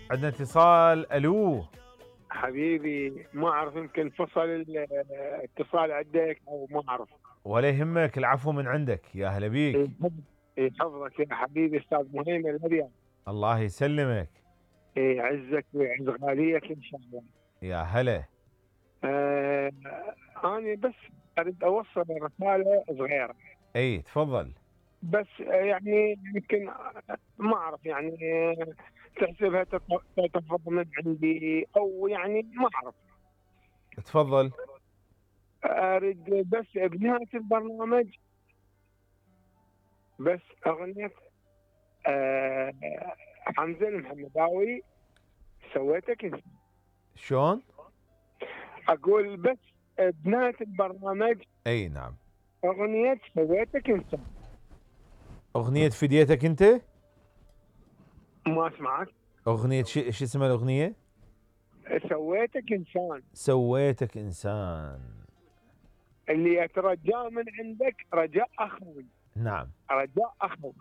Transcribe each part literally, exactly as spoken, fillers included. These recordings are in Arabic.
عندنا اتصال. الو حبيبي، ما اعرف يمكن فصل الاتصال عندك او ما اعرف. ولا يهمك، العفو من عندك. يا هلا بيك. يحفظ- يحفظك يا حبيبي استاذ مهيمن الابيض. الله يسلمك. يعزك ويعز غاليك ان شاء الله. يا هلا. آه انا بس اريد اوصل رساله صغيره. اي تفضل. بس آه، يعني يمكن آه، ما اعرف يعني آه، تحسبها تط- تتفضل من عندي او يعني ما اعرف. تفضل. اريد بس بنهايه البرنامج بس اغنيه آه حمزه المحمداوي سويتك انت. شلون؟ اقول بس بنهايه البرنامج اي نعم. اغنيه سويتك انت. اغنية فديتك انت. ما اسمعك. اغنية ش... شو اسمها الاغنية؟ سويتك انسان. سويتك انسان. اللي اترجاه من عندك رجاء اخوي. نعم. رجاء اخوي.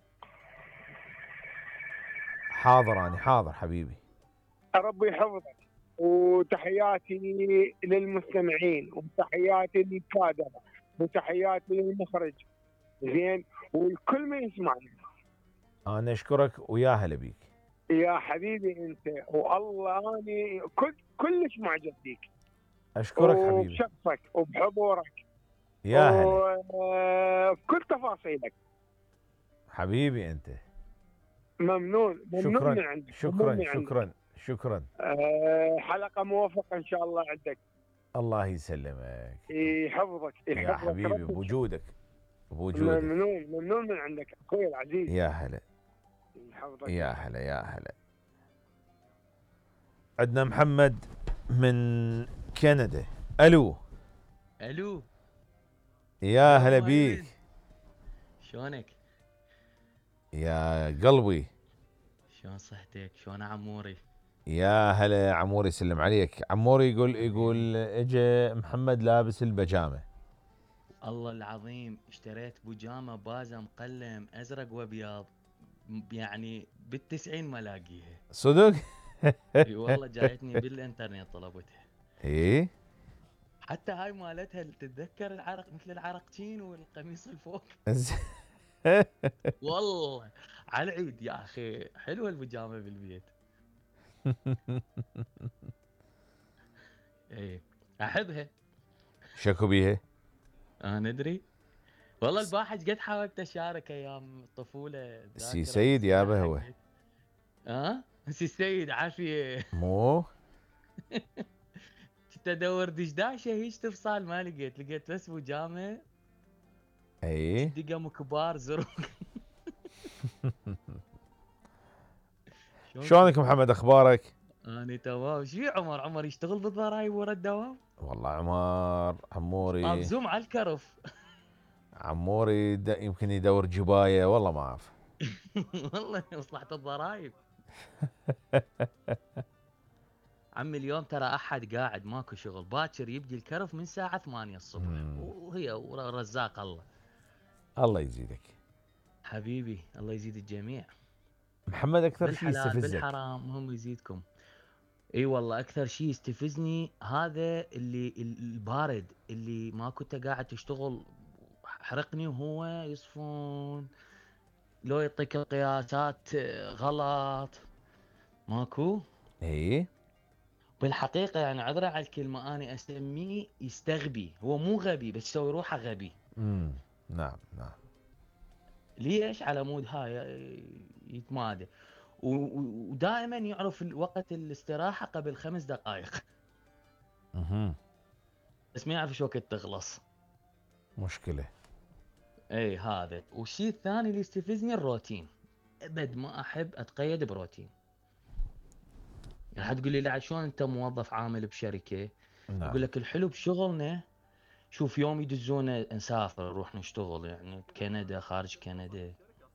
حاضر اني حاضر حبيبي. ربي يحفظك. وتحياتي للمستمعين وتحياتي للكادر وتحياتي للمخرج زين والكل ما يسمعني. انا اشكرك ويا هلا بيك. يا حبيبي انت والله اني كل كلش معجب بيك اشكرك حبيبي. وبشخصك وبحضورك يا هلا وبكل تفاصيلك. حبيبي انت. ممنون ممنون شكرا من عندك. ممنون شكرا من عندك. شكرا شكرا. أه حلقة موفقة ان شاء الله عندك. الله يسلمك. يحفظك يا يحفظك حبيبي ربي. بوجودك بوجودك. ممنون ممنون من عندك اخوي العزيز. يا هلا. يحفظك. يا هلا يا هلا. عندنا محمد من كندا. الو. الو. يا ألو هلا مهيمن. بيك. شلونك؟ يا قلبي. شلون صحتك؟ شلون عموري؟ يا هلا عموري، يسلم عليك. عموري يقول يقول اجى محمد لابس البجامه. الله العظيم اشتريت بيجامه بازه مقلم ازرق وابيض، م- يعني بالتسعين ما لاقيها. صدق؟ اي والله جايتني بالانترنت طلبتها. ايه. حتى هاي مالتها اللي تتذكر العرق مثل العرقتين والقميص الفوق. والله على العيد يا اخي حلوه البيجامه بالبيت. ايه احبها. شكو بيها. انا ادري. والله الباحث قد حاولت اشارك ايام الطفوله سي ذاكره سيد بس ما يابا هو. لحقت. ها سي السيد عافيه. مو كنت ادور دشداشه هيج تفصال ما لقيت، لقيت بس بجامه اي. دقم كبار زرق. شلونك محمد، اخبارك؟ انا تمام. شو عمر؟ عمر يشتغل بالضرايب ورا الدوام؟ والله عمار عموري مبزوم على الكرف. عموري د- يمكن يدور جبايه، والله ما اعرف. والله مصلحه الضرايب. عمي اليوم ترى احد قاعد ماكو شغل، باكر يبدي الكرف من الساعه ثمانية الصبح. مم. وهي رزاق الله. الله يزيدك حبيبي الله يزيد الجميع. محمد. اكثر شيء بالحلال يستفزك؟ بالحرام هم يزيدكم. اي والله اكثر شيء يستفزني هذا اللي البارد اللي ما كنت قاعد تشتغل حرقني وهو يصفون، لو يعطيك القياسات غلط ماكو. اي. بالحقيقة يعني عذرا على الكلمة انا اسميه يستغبي، هو مو غبي بس يسوي روحه غبي. امم نعم نعم. ليش؟ على مود هاي يتمادى ودائما يعرف وقت الاستراحة قبل خمس دقائق. اها. بس ما يعرف شو وقت تخلص. مشكلة. اي هذا. والشيء الثاني اللي يستفزني الروتين. ابد ما احب اتقيد بروتين. يعني حد تقول لي لا شلون انت موظف عامل بشركة؟ نعم. اقول لك الحلو بشغلنا، شوف يوم يدزونا نسافر نروح نشتغل يعني بكندا خارج كندا،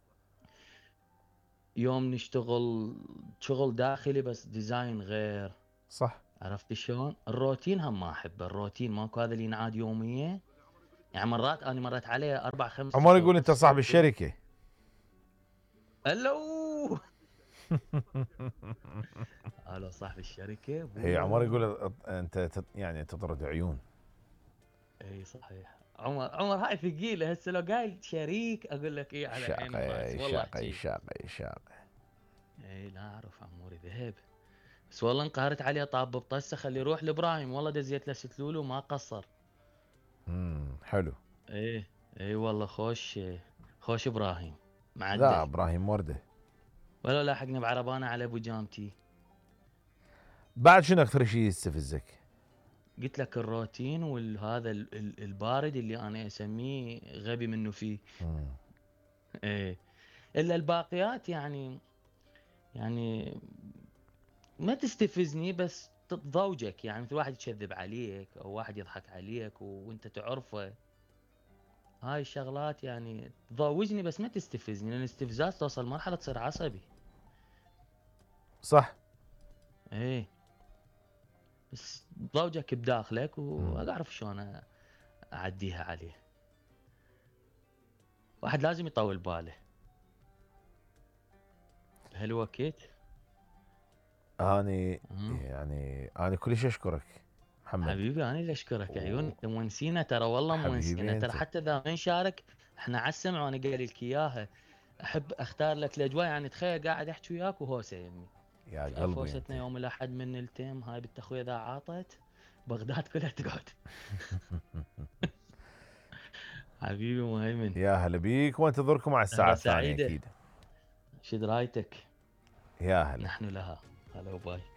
يوم نشتغل شغل داخلي بس ديزاين غير. صح. عرفت شلون؟ الروتين هم ما احبه. الروتين ماكو هذا اللي ينعاد يوميا. يعني مرات انا مرت علي اربع خمس عمر اشهر يقول انت بس صاحب شغل. الشركة. الو هلا صاحب الشركه هي عمر يقول أط- انت تط- يعني تطرد عيون. اي صحيح. عمر عمر هاي ثقيله، هسه لو قايل شريك اقول لك ايه على عيني شاقة وراسي والله شاقة احكي. شاقة شاقة. اي لا اعرف عموري ذهب، بس والله انقهرت عليه طاب بطسه، خليه يروح لابراهيم، والله دزيت له ستلول وما قصر. امم حلو. ايه اي والله خوش، خوش ابراهيم لا معدل. ابراهيم ورده. ولا لاحقني بعربانه على ابو جامتي. بعد شنو اكثر شيء يستفزك؟ قلت لك الروتين والهذا ال- ال- البارد اللي انا اسميه غبي منه فيه. مم. ايه. الا الباقيات يعني، يعني ما تستفزني بس تضوجك، يعني مثل واحد يكذب عليك او واحد يضحك عليك و- وانت تعرفه. هاي الشغلات يعني تضوجني بس ما تستفزني، لان الاستفزاز توصل مرحله تصير عصبي. صح. ايه. بس تضوجك بداخلك مم. واعرف شلون اعديها عليه. واحد لازم يطول باله بهالوقت. اني مم. يعني انا كلش اشكرك محمد. حبيبي انا اللي اشكرك عيون، و- انت مونسينا ترى، والله حبيبي مونسينا ترى، انت. حتى اذا ما نشارك احنا على السمع وانا قايل لك اياها. احب اختار لك الاجواء، يعني تخيل قاعد احكي وياك وهوسه يمي. يا شاف قلبي هوستنا انت. يوم الاحد من التيم هاي بنت اخوي اذا عاطت بغداد كلها تقعد. حبيبي مهيمن. يا هلا بيك، وانتظركم على الساعة سهرة الثانية سعيدة. اكيد. شد رايتك. يا هلا. نحن لها. هلا وباي.